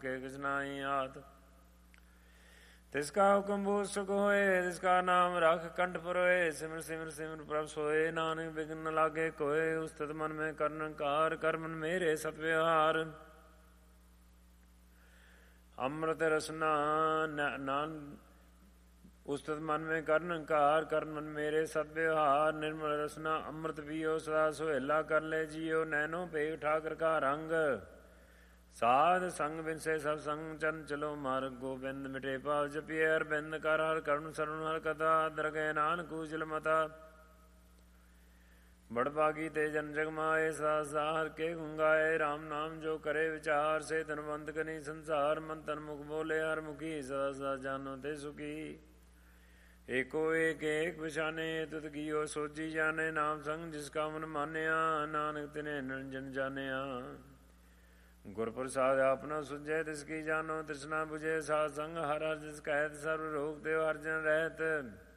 के किस नाई आत। तिसका हुक्म बहुत सुख होए, तिसका नाम रख कंठ परोए। सिमर सिमर सिमर प्रभ सोए, नानक बिघ्न न लागे कोय। उस्तित मन में करन कार, कर मन मेरे सत व्यवहार। अमृत रसना नान उस्तित मन में करन कार, कर मन मेरे सत व्यवहार। निर्मल रसना अमृत पियो, सदा सुहेला कर ले जियो। नैनो पेग ठाकर का रंग, साध संग बिनसे सब संग। चन चलो मार्ग गोबिंद, मिटे पाव जपिए अरविंद। कर हर करुण सरुण हर कथा, दरगह नानक उजल मता। बड़भागी ते जन जग माए, सदा हर के गुण गाए। राम नाम जो करे विचार, से धनवंत कनी संसार। मन तन मुख बोले हर मुखी, सदा सदा जानो ते सुखी। एको एक एक बिछाने, तुत कियो सोची जाने। नाम संग जिसका मन मान्या, नानक तिने निरंजन जानिया। गुर प्रसाद आपना सुझे, तिसकी जानो तृष्णा बुझे। साध संग हर हर जिस कहत, सर्व रोग देव हर जन रहत।